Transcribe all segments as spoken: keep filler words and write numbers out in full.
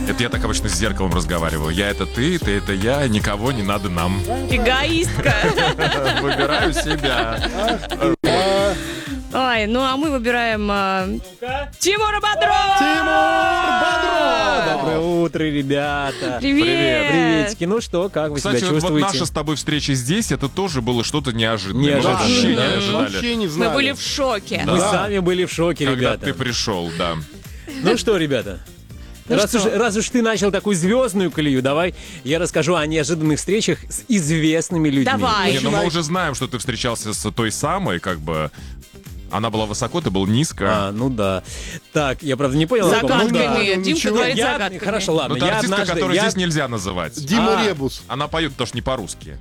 Это я так обычно с зеркалом разговариваю. Я это ты, ты это я, никого не надо нам. Эгоистка. Выбираю себя. Ой, ну а мы выбираем а... Тимура Бодрова! Тимур Бодров! Доброе утро, ребята. Привет! Привет. Приветики. Ну что, как вы Кстати, себя вот, вот чувствуете? наша с тобой встреча здесь, это тоже было что-то неожиданное. Мы Неожиданно, вообще не да. ожидали. Вообще не знали. Мы были в шоке. Да. Мы сами были в шоке, Когда ребята. ты пришел, да. Ну что, ребята? Ну раз, что? уж, раз уж ты начал такую звездную колею, давай я расскажу о неожиданных встречах с известными людьми. Давай. Не, ну мы уже знаем, что ты встречался с той самой, как бы... Она была высоко, ты был низко. А, ну да. Так, я правда не понял. о каком- Загадками. Ну да. Димка ничего. говорит Я- загадками. Хорошо, ладно. Но это я артистка, однажды- которую я- здесь нельзя называть. Дима А. Ребус. Она поет, потому что не по-русски.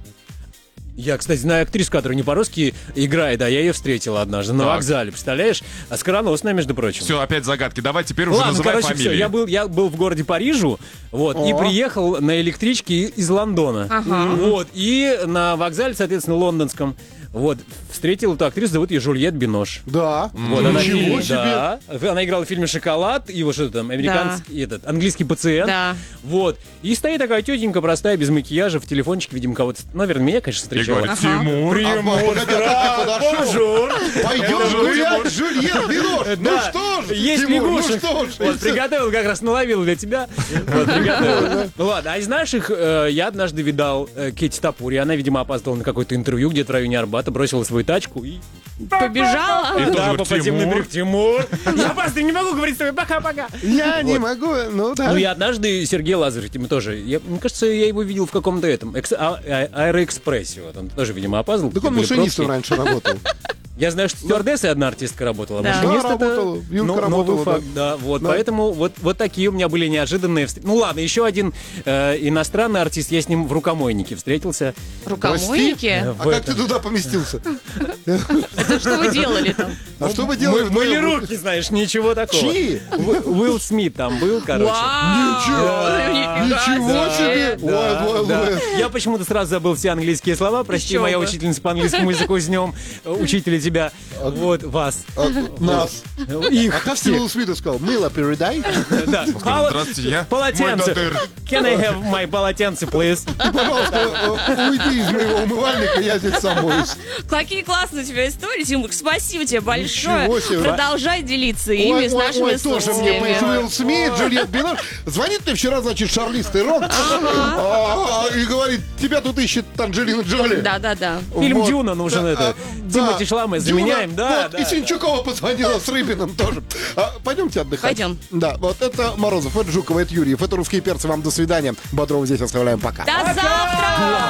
Я, кстати, знаю актрису, которая не по-русски играет, да, я ее встретила однажды на Так. вокзале, представляешь? А скороносная, между прочим. Все, опять загадки. Давай теперь уже Ладно, называй короче, все, фамилии. я был, я был в городе Парижу, вот, и О. приехал на электричке из Лондона. Ага. Вот, и на вокзале, соответственно, лондонском, вот, встретил эту актрису, зовут ее Жюльет Бинош. Да. Вот, она, в Ничего фильме, себе. да, она играла в фильме «Шоколад», и вот что там, американский, этот, английский пациент. Да. Вот, и стоит такая тетенька простая, без макияжа, в телефончике, видимо, кого-то, наверное, меня, конечно, И встречала. говорит, Тимур. А, погоди, а ты подошел. Бонжур. Пойдем гулять, Жюльет Бинош. Ну Да. что ж, Есть Тимур, ну лягушек. что ж. Вот, приготовил, как раз наловил для тебя. Вот, приготовил. Ну ладно, а из наших э, я однажды видал э, Кэти Топури. Она, видимо, опаздывала на какое-то интервью где-то в районе Арбата, бросила свою тачку и... Побежала? И тоже Да, говорит, по подземной Тимур. дороге. Тимур! Я опаздываю, не могу говорить с тобой, пока-пока. Я не Вот. могу, ну да. Ну и однажды Сергей Лазарев, мы тоже, я, мне кажется, я его видел в каком-то этом, экс, а, а, аэроэкспрессе, вот, он тоже, видимо, опаздывал. Так он были машинистом пробки. раньше работал. Я знаю, что стюардессой одна артистка работала, Да. машинист Да, это работала, Юлька ну, работала, новый да. факт, да, вот, Да. поэтому вот, вот такие у меня были неожиданные встречи. Ну ладно, еще один э, иностранный артист, я с ним в рукомойнике встретился. Рукомойники? А как ты туда поместился? Это что вы делали там? А что вы делали? Мы мыли вдвоем? руки, знаешь, ничего такого. Чьи? У- Уилл Смит там был, короче. Вау! Ничего Да, себе! да, Ой, ой, да. ой. Я почему-то сразу забыл все английские слова. Прости, Еще моя бы. учительница по английскому языку с днем. Учителя тебя. Вот, вас. А, Нас. Их. А как ты всех. Уилл Смиту сказал? Мыло передай? Да. Сказал, здравствуйте, я Полотенце. мой додыр. Can I have my полотенце, please? Пожалуйста, э, уйди из моего умывальника, я здесь сам моюсь. Какие классные у тебя истории, Тимур. Спасибо тебе большое. Ничего себе. Продолжай делиться ими Ой, с ой, нашими ой, тоже мне, понимаешь, слушателями. Уилл Смит, Джульет Бинош. Звонит мне вчера, значит, Шарлиз Терон а, и говорит, тебя тут ищет Анджелина Джоли. Да-да-да. Фильм Вот. «Дюна» нужен Да, это. а, Тимати да. Шламэ Дюна, заменяем, да, вот, да. И Синчукова позвонила с Рыбиным тоже. А, пойдемте отдыхать. Пойдем. Да, вот это Морозов, это Жукова, это Юрьев, это «Русские перцы». Вам до свидания. Бодрова здесь оставляем. Пока. До завтра!